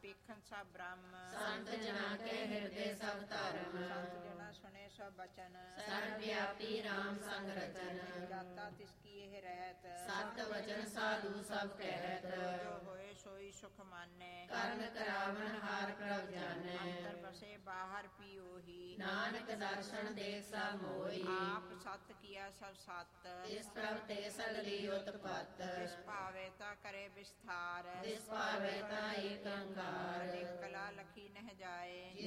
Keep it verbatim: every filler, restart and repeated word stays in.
ਵੇਖਣ ਸਭ ਬ੍ਰਹਮ। ਸੰਤ ਜਨਾਂ ਕੇ ਹਿਰਦੇ ਸਭ ਧਰਮ। ਸੰਤ ਜਨਾਂ ਸੁਣੇ ਸਭ ਬਚਨ। ਸਰਬ ਵਿਆਪੀ ਰਾਮ ਸੰਗ ਰਚਨ। ਜਾਤਾ ਤਿਸ ਕੀ ਇਹ ਰਹਿਤ। ਸਤ ਵਚਨ ਸਾਧੂ ਸਭ ਕਹਿਤ। ਜੋ ਹੋਏ ਸੋਈ ਸੁਖ ਮਾਨੈ। ਕਰਨ ਕਰਾਵਨ ਹਾਰ ਪ੍ਰਭ ਜਾਣੈ। ਅੰਤਰ ਬਸੇ ਬਾਹਰ ਪੀਓਹੀ। ਨਾਨਕ ਦਰਸ਼ਨ ਦੇਖ ਸਭ ਮੋਈ। ਆਪ ਸਤ ਕੀਆ ਸਭ ਸਤ। ਇਸ ਪ੍ਰਭ ਤੇ ਸਗਲੀ ਉਤਪਤ। ਜਿਸ ਭਾਵੇ ਤਾ ਕਰੇ ਵਿਸਥਾਰ। ਜਿਸ ਭਾਵੇ ਤਾ ਏਕ ਅੰਕਾਰ। ਅਨੇਕ ਕਲਾ ਲਖੀ ਨਹਿ ਜਾਏ।